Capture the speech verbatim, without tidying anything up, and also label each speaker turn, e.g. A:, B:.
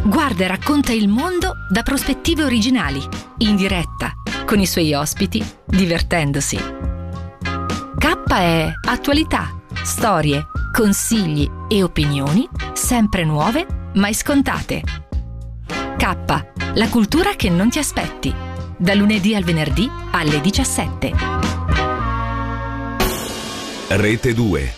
A: Guarda e racconta il mondo da prospettive originali, in diretta, con i suoi ospiti, divertendosi. K è attualità, storie, consigli e opinioni, sempre nuove, mai scontate. K, la cultura che non ti aspetti, da lunedì al venerdì alle diciassette.
B: Rete due.